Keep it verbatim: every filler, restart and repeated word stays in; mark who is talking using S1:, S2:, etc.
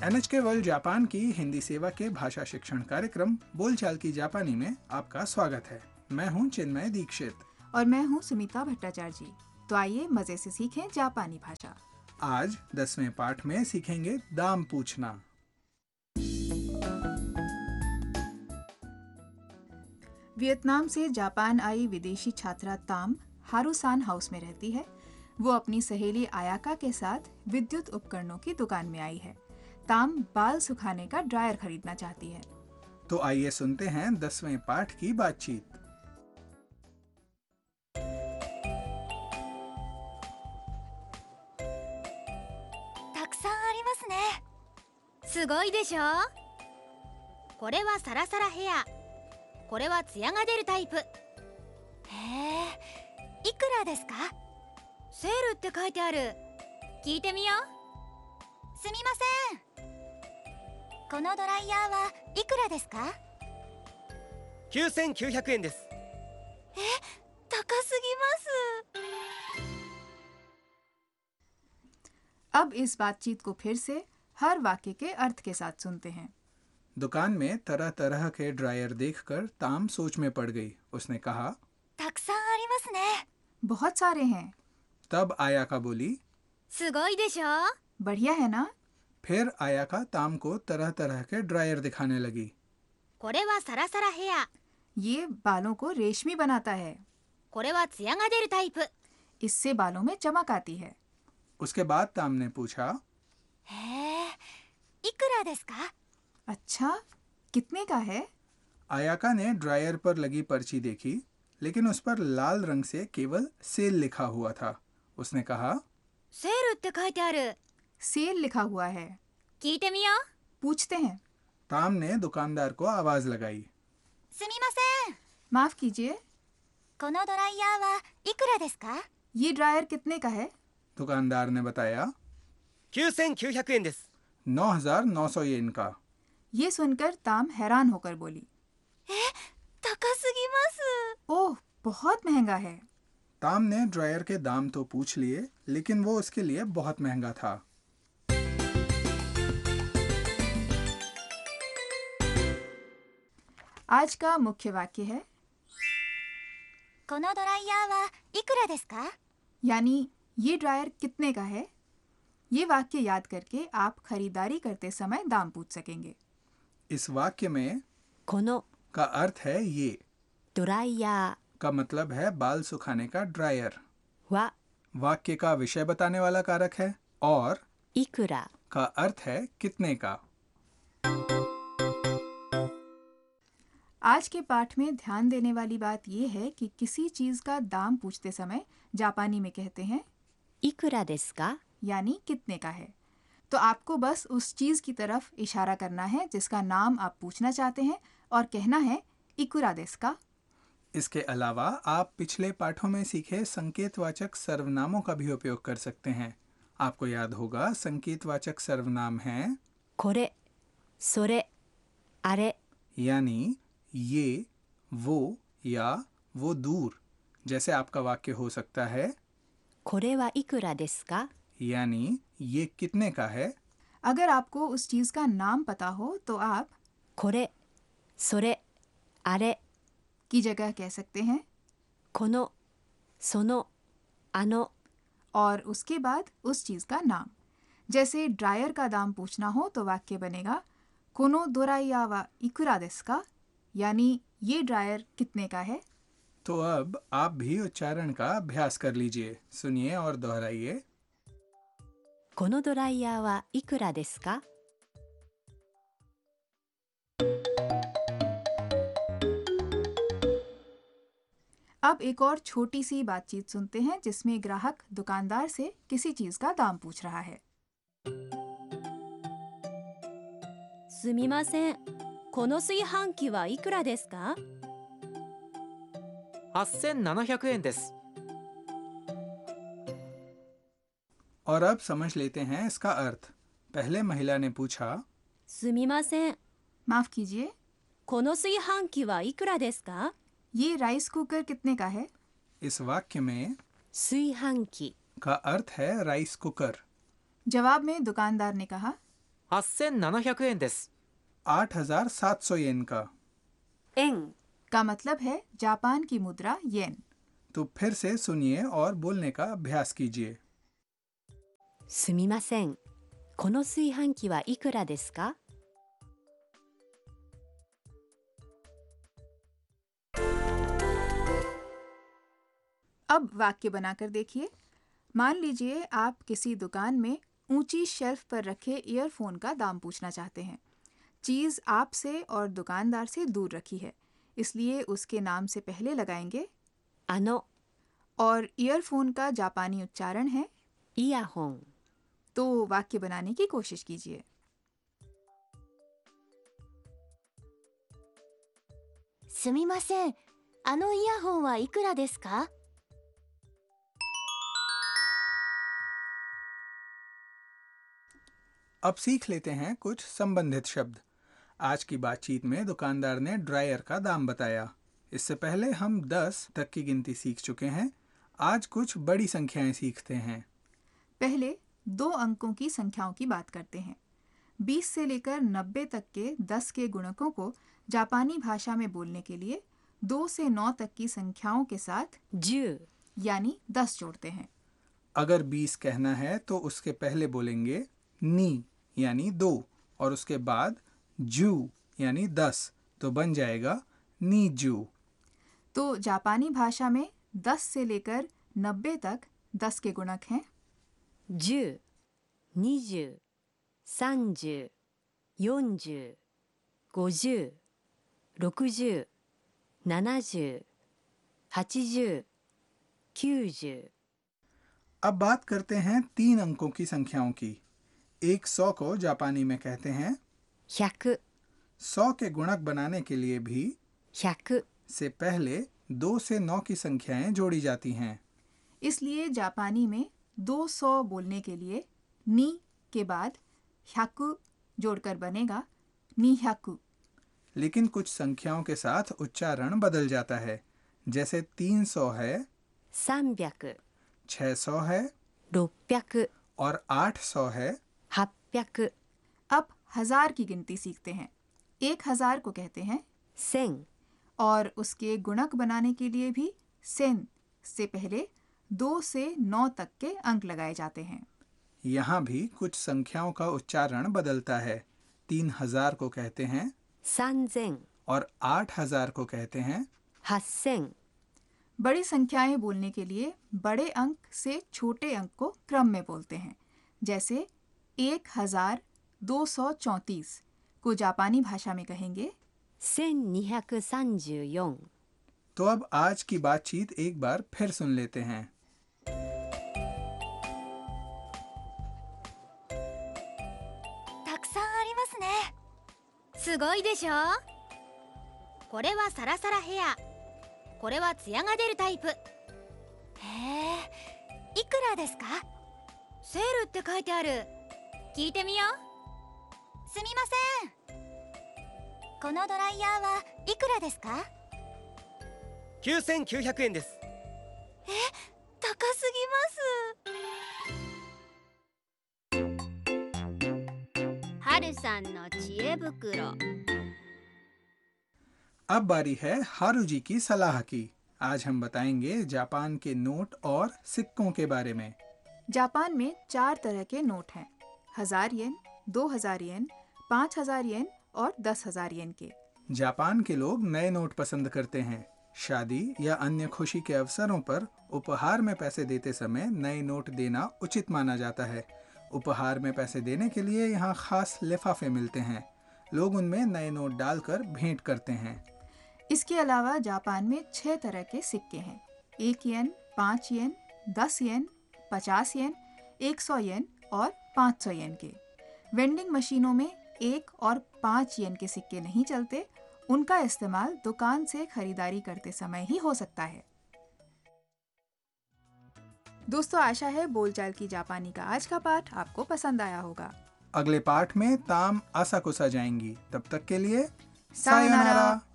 S1: N H के world Japan की हिंदी सेवा के भाषा शिक्षण कार्यक्रम बोलचाल की जापानी में आपका स्वागत है। मैं हूं चिन्मय दीक्षित
S2: और मैं हूं सुमिता भट्टाचार्य जी। तो आइए मजे से सीखें जापानी भाषा।
S1: आज दसवें पाठ में सीखेंगे दाम पूछना।
S2: वियतनाम से जापान आई विदेशी छात्रा ताम हारूसान हाउस में रहती है। वो अपनी सहेली आयाका के साथ विद्युत उपकरणों की दुकान में आई है। ताम बाल सुखाने का ड्रायर खरीदना चाहती है।
S1: तो आइए सुनते हैं दसवें पाठ की बातचीत।
S3: たくさんありますね。すごいでしょ。これはサラサラヘア、これはツヤが出るタイプ。へえ、いくらですか？セールって書いてある。聞いてみよう。すみません。このドライヤーはいくらですか？
S4: きゅうせんきゅうひゃくえんです。
S3: え、高すぎます。
S2: अब इस बातचीत को फिर से हर वाक्य के अर्थ के साथ सुनते हैं।
S1: दुकान में तरह तरह के ड्रायर देखकर ताम सोच में पड़ गई। उसने कहा,
S3: たくさんありますね。
S2: बहुत सारे हैं।
S1: तब आयाका बोली,
S3: すごいでしょ。
S2: बढ़िया है ना।
S1: फिर आयाका ताम को तरह तरह के ड्रायर दिखाने लगी।
S3: これはサラサラヘア、
S2: ये बालों को रेशमी बनाता है।
S3: これはツヤが出るタイプ。
S2: इससे बालों में चमक आती है।
S1: उसके बाद ताम ने पूछा,
S3: へえ、いくらですか？
S2: अच्छा, कितने का है?
S1: आयाका ने ड्रायर पर लगी पर्ची देखी, लेकिन उस पर लाल रंग से केवल सेल लिखा हुआ था। उसने कहा,
S3: セールって書いてある。
S2: सेल लिखा हुआ है।
S3: 聞いてみよう。
S2: पूछते हैं।
S1: ताम ने दुकानदार को आवाज लगाई।
S3: すみません。
S2: माफ कीजिए,
S3: このドライヤーはいくらですか？
S2: ये ड्रायर कितने का है?
S1: दुकानदार ने बताया,
S4: きゅうせんきゅうひゃくえんです。
S1: नौ हजार नौ सौ येन का।
S2: ये सुनकर ताम हैरान होकर बोली,
S3: 高すぎます。
S2: ओह, बहुत महंगा है।
S1: ताम ने ड्रायर के दाम तो पूछ लिए, लेकिन वो उसके लिए बहुत महंगा था।
S2: आज का मुख्य वाक्य है
S3: このドライヤーはいくらですか？
S2: यानी ये ड्रायर कितने का है। ये वाक्य याद करके आप खरीदारी करते समय दाम पूछ सकेंगे।
S1: इस वाक्य में
S5: この
S1: का अर्थ है ये,
S5: ドライヤ
S1: का मतलब है बाल सुखाने का ड्रायर।
S5: ーは
S1: वाक्य का विषय बताने वाला कारक है और
S5: いくら
S1: का अर्थ है कितने का।
S2: आज के पाठ में ध्यान देने वाली बात यह है कि किसी चीज का दाम पूछते समय जापानी में कहते हैं
S5: いくらですか
S2: यानी कितने का है। तो आपको बस उस चीज की तरफ इशारा करना है जिसका नाम आप पूछना चाहते हैं और कहना है इकुरा देsu का।
S1: इसके अलावा आप पिछले पाठों में सीखे संकेतवाचक सर्वनामों का भी उपयोग कर सकते हैं। आपको याद होगा संकेतवाचक सर्वनाम हैं
S5: これそれあれ
S1: यानी ये, वो या वो दूर। जैसे आपका वाक्य हो सकता है
S5: これはいくらですか
S1: यानी ये कितने का है।
S2: अगर आपको उस चीज का नाम पता हो तो आप
S5: これそれあれ
S2: की जगह कह सकते हैं
S5: このそのあの
S2: और उसके बाद उस चीज का नाम। जैसे ड्रायर का दाम पूछना हो तो वाक्य बनेगा कोनो दोराइया वा इकुरा देsu का, यानी ये ड्रायर कितने का है।
S1: तो अब आप भी उच्चारण का अभ्यास कर लीजिए। सुनिए और दोहराइए।
S5: このドライヤーはいくらですか
S2: अब एक और छोटी सी बातचीत सुनते हैं जिसमें ग्राहक दुकानदार से किसी चीज का दाम पूछ रहा है।
S5: すみませんこの炊飯器はいくらですか
S4: はっせんななひゃくえんです。
S1: और अब समझ लेते हैं इसका अर्थ। पहले महिला ने पूछा,
S5: すみません
S2: माफ कीजिए,
S5: この炊飯器はいくらですか
S2: ये राइस कुकर कितने का है।
S1: इस वाक्य में
S5: 炊飯器
S1: का अर्थ है राइस कुकर।
S2: जवाब में दुकानदार ने कहा,
S4: はっせんななひゃくえんです。
S1: आठ हजार सात सौ येन का।
S5: 円
S2: का मतलब है जापान की मुद्रा येन।
S1: तो फिर से सुनिए और बोलने का अभ्यास कीजिए।
S5: すみません。この炊飯器はいくらですか？
S2: अब वाक्य बनाकर देखिए। मान लीजिए आप किसी दुकान में ऊंची शेल्फ पर रखे ईयरफोन का दाम पूछना चाहते हैं। चीज़ आपसे और दुकानदार से दूर रखी है, इसलिए उसके नाम से पहले लगाएंगे
S5: あの
S2: और ईयरफोन का जापानी उच्चारण है।
S5: イヤホン
S2: तो वाक्य बनाने की कोशिश कीजिए।
S3: すみません、あのイヤホンはいくらですか？
S1: अब सीख लेते हैं कुछ संबंधित शब्द। आज की बातचीत में दुकानदार ने ड्रायर का दाम बताया। इससे पहले हम दस तक की गिनती सीख चुके हैं। आज कुछ बड़ी संख्याएं सीखते हैं।
S2: पहले दो अंकों की संख्याओं की बात करते हैं। बीस से लेकर नब्बे तक के दस के गुणकों को जापानी भाषा में बोलने के लिए दो से नौ तक की संख्याओं के साथ
S5: じゅう
S2: यानी दस जोड़ते हैं।
S1: अगर बीस कहना है तो उसके पहले बोलेंगे नी यानी दो और उसके बाद जू यानी दस, तो बन जाएगा नी जू।
S2: तो जापानी भाषा में दस से लेकर नब्बे तक दस के गुणक हैं
S5: じゅう、にじゅう、さんじゅう、よんじゅう、ごじゅう、ろくじゅう、ななじゅう、はちじゅう、きゅうじゅう。
S1: अब बात करते हैं तीन अंकों की संख्याओं की। एक सौ को जापानी में कहते हैं
S5: ひゃく、
S1: सौ के गुणक बनाने के लिए भी
S5: ひゃく、
S1: से पहले दो से नौ की संख्याएं जोड़ी जाती हैं।
S2: इसलिए जापानी में दो सौ बोलने के लिए नी के बाद ह्याकु जोड़कर बनेगा नीह्याकु।
S1: लेकिन कुछ संख्याओं के साथ उच्चारण बदल जाता है। जैसे तीन सौ है,
S5: さんびゃく、
S1: छह सौ है
S5: ろっぴゃく、
S1: और आठ सौ है।
S5: はっぴゃく、
S2: अब हजार की गिनती सीखते हैं। एक हजार को कहते हैं
S5: 千、
S2: और उसके गुणक बनाने के लिए भी सेन से पहले दो से नौ तक के अंक लगाए जाते हैं।
S1: यहाँ भी कुछ संख्याओं का उच्चारण बदलता है। तीन हजार को कहते हैं
S5: さんぜん、
S1: और आठ हजार को कहते हैं।
S5: はっせん、
S2: बड़ी संख्याएं बोलने के लिए बड़े अंक से छोटे अंक को क्रम में बोलते हैं। जैसे एक हजार दो सौ चौंतीस को जापानी भाषा में कहेंगे
S5: せんにひゃくさんじゅうよん。
S1: तो अब आज की बातचीत एक बार फिर सुन लेते हैं।
S3: たくさんありますね。すごいでしょ。これはサラサラヘア、これはツヤが出るタイプ。へえ、いくらですか？セールって書いてある。聞いてみよう。すみません、このドライヤーはいくらですか？
S4: きゅうせんきゅうひゃくえんです。
S3: 高すぎます。はるさんの知恵袋。
S1: अब बारी है हारू जी की सलाह की। आज हम बताएंगे जापान के नोट और सिक्कों के बारे में।
S2: जापान में चार तरह के नोट हैं। हजार येन, दो हजार येन, पाँच हजार येन और दस हजार येन के।
S1: जापान के लोग नए नोट पसंद करते हैं। शादी या अन्य खुशी के अवसरों पर उपहार में पैसे देते समय नए नोट देना उचित माना जाता है। उपहार में पैसे देने के लिए यहाँ खास लिफाफे मिलते हैं। लोग उनमें नए नोट डालकर भेंट करते हैं।
S2: इसके अलावा जापान में छह तरह के सिक्के हैं। एक येन, पाँच येन, दस येन, पचास येन, एक सौ येन और पाँच सौ येन के। वेंडिंग मशीनों में एक और पाँच येन के सिक्के नहीं चलते। उनका इस्तेमाल दुकान से खरीदारी करते समय ही हो सकता है। दोस्तों, आशा है बोलचाल की जापानी का आज का पाठ आपको पसंद आया होगा।
S1: अगले पाठ में ताम आसाकुसा जाएंगी। तब तक के लिए
S2: सायोनारा।